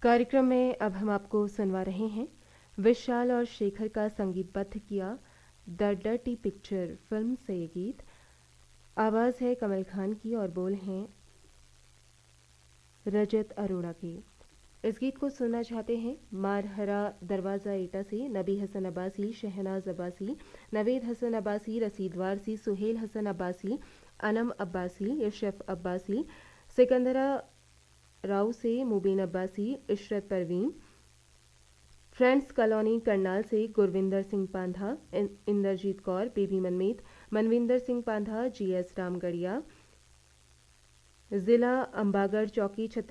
कार्यक्रम में अब हम आपको सुनवा रहे हैं विशाल और शेखर का संगीतबद्ध किया द डर्टी पिक्चर फिल्म से ये गीत। आवाज़ है कमल खान की और बोल हैं रजत अरोड़ा के। इस गीत को सुनना चाहते हैं मारहरा दरवाज़ा एटा से नबी हसन अब्बासी, शहनाज अब्बासी, नवेद हसन अब्बासी, रसीद वारसी, सुहेल हसन अब्बासी, अनम अब्बासी, इशरफ अब्बासी, सिकंदरा राव से मुबीन अब्बासी, इशरत परवीन, फ्रेंड्स कॉलोनी करनाल से गुरविंदर सिंह पांधा, इंद्रजीत कौर, बेबी मनमीत, मनविंदर सिंह पांधा, जीएस रामगढ़िया, जिला अंबागढ़ चौकी